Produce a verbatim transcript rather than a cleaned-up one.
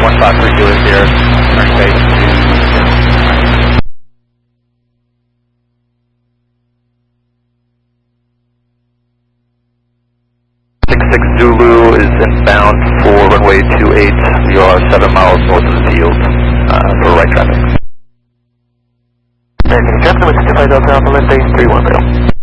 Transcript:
one five three Juliet Sierra, turn base to six six Zulu is inbound for runway two eight. We are seven miles north of the field uh, for right traffic. American Captain with sixty-five Delta Alpha, base three one zero.